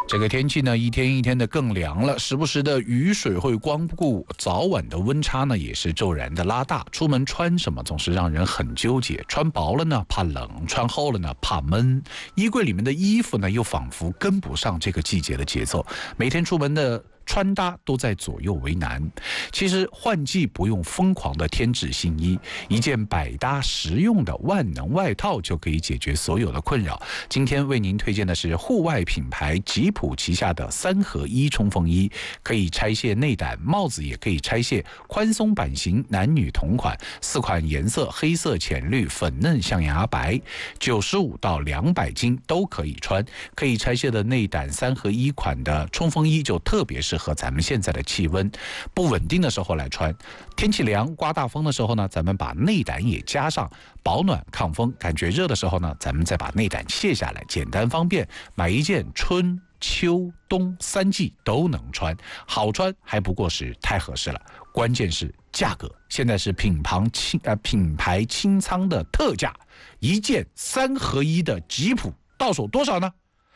这个天气呢，一天一天的更凉了，时不时的雨水会光顾，早晚的温差呢也是骤然的拉大。出门穿什么总是让人很纠结，穿薄了呢怕冷，穿厚了呢怕闷。衣柜里面的衣服呢又仿佛跟不上这个季节的节奏，每天出门的穿搭都在左右为难。其实换季不用疯狂的添置新衣，一件百搭实用的万能外套就可以解决所有的困扰。今天为您推荐的是户外品牌吉普旗下的3合1冲锋衣，可以拆卸内胆，帽子也可以拆卸，宽松版型，男女同款，4款颜色，黑色、浅绿、粉嫩、象牙白，95到200斤都可以穿。可以拆卸的内胆3合1款的冲锋衣就特别适合咱们现在的气温不稳定的时候来穿。天气凉刮大风的时候呢，咱们把内胆也加上，保暖抗风。感觉热的时候呢，咱们再把内胆卸下来，简单方便。买一件春秋冬3季都能穿，好穿还不过时，太合适了。关键是价格，现在是品牌清仓的特价，一件3合1的吉普到手多少呢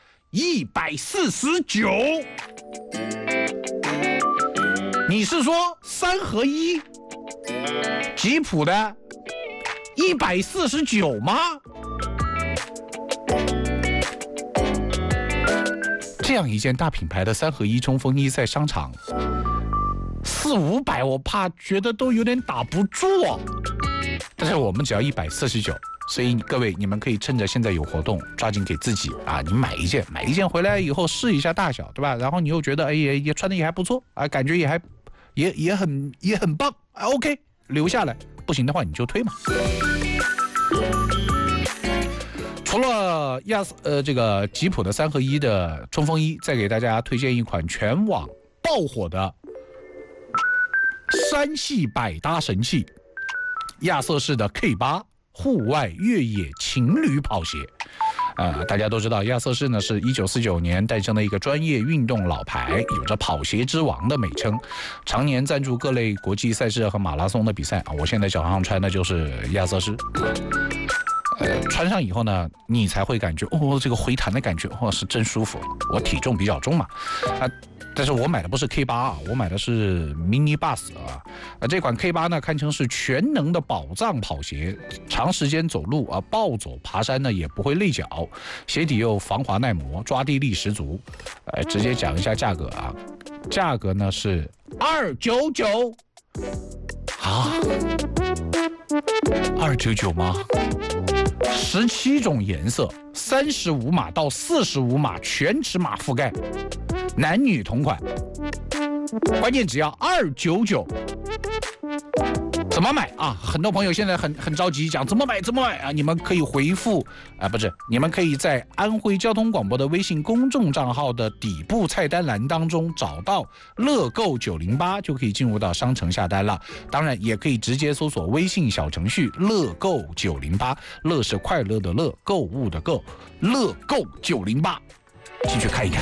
？149。你是说3合1吉普的149吗？这样一件大品牌的3合1冲锋衣在商场400-500，我怕觉得都有点打不住哦。但是我们只要149，所以各位你们可以趁着现在有活动，抓紧给自己啊，你买一件回来以后试一下大小，对吧？然后你又觉得也穿的也还不错啊，感觉也很棒啊 ，OK， 留下来，不行的话你就退嘛。除了这个吉普的3合1的冲锋衣，再给大家推荐一款全网爆火的山系百搭神器——亚瑟士的 K8 户外越野情侣跑鞋。大家都知道，亚瑟士呢是1949年诞生的一个专业运动老牌，有着跑鞋之王的美称，常年赞助各类国际赛事和马拉松的比赛啊。我现在脚上穿的就是亚瑟士。穿上以后呢，你才会感觉这个回弹的感觉是真舒服。我体重比较重嘛，但是我买的不是 K8 啊，我买的是 Mini Bus 啊。这款 K8 呢，堪称是全能的宝藏跑鞋，长时间走路啊，暴走爬山呢也不会累脚，鞋底又防滑耐磨，抓地力十足。直接讲一下价格啊，价格呢是299啊，299吗？17种颜色，35码到45码全尺码覆盖，男女同款，关键只要299。怎么买啊？很多朋友现在很着急讲怎么买啊？你们可以回复你们可以在安徽交通广播的微信公众账号的底部菜单栏当中找到乐购908，就可以进入到商城下单了。当然也可以直接搜索微信小程序乐购908，乐是快乐的乐，购物的购，乐购908，进去看一看。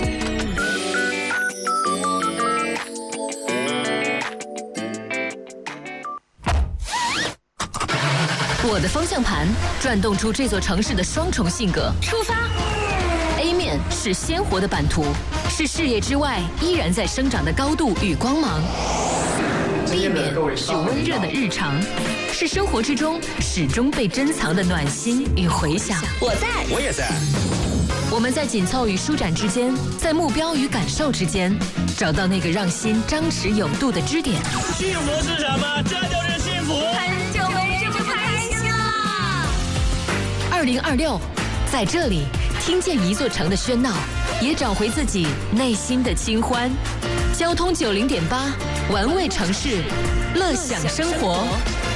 我的方向盘转动出这座城市的双重性格。出发 A 面是鲜活的版图，是视野之外依然在生长的高度与光芒。B 面是温热的日常，是生活之中始终被珍藏的暖心与回响。 我在， 我也在。 我们在紧凑与舒展之间，在目标与感受之间，找到那个让心张弛有度的支点。 幸福是什么？这就是幸福。 很久没这么开心了。 2026，在这里听见一座城的喧闹，也找回自己内心的清欢。交通90.8，玩味城市，乐享生活。